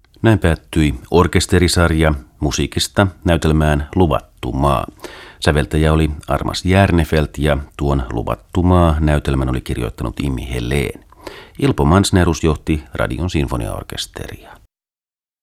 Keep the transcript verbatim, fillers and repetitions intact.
Näin päättyi orkesterisarja musiikista näytelmään Luvattu maa. Säveltäjä oli Armas Järnefelt ja tuon Luvattu maa näytelmän oli kirjoittanut Immi Helén. Ilpo Mansnerus johti Radion sinfoniaorkesteria.